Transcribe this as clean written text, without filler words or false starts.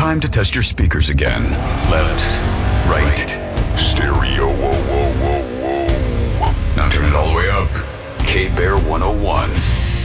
time to test your speakers again. Left, right, stereo. Whoa, whoa, whoa, whoa. Now turn it all the way up. K-Bear 101.